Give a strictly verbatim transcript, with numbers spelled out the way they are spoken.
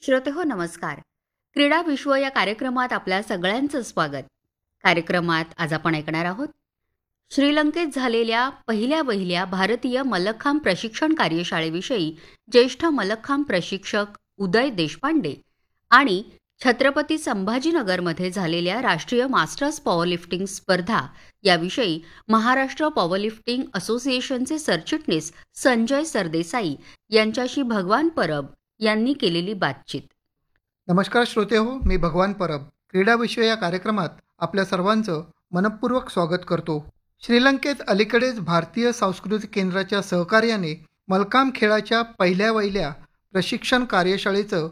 श्रोतेहो नमस्कार. क्रीडा विश्व या कार्यक्रमात आपल्या सगळ्यांचं स्वागत. कार्यक्रमात आज आपण ऐकणार आहोत श्रीलंकेत झालेल्या पहिल्या वहिल्या भारतीय मल्लखांब प्रशिक्षण कार्यशाळेविषयी ज्येष्ठ मल्लखांब प्रशिक्षक उदय देशपांडे आणि छत्रपती संभाजीनगरमध्ये झालेल्या राष्ट्रीय मास्टर्स पॉवरलिफ्टिंग स्पर्धा याविषयी महाराष्ट्र पॉवरलिफ्टिंग असोसिएशनचे सरचिटणीस संजय सरदेसाई यांच्याशी भगवान परब यांनी केलेली बातचीत. नमस्कार श्रोते हो, मी भगवान परब क्रीडा विश्व या कार्यक्रमात आपल्या सर्वांचं मनपूर्वक स्वागत करतो. श्रीलंकेत अलीकडेच भारतीय सांस्कृतिक केंद्राच्या सहकार्याने मल्लखांब खेळाच्या पहिल्या वहिल्या प्रशिक्षण कार्यशाळेचं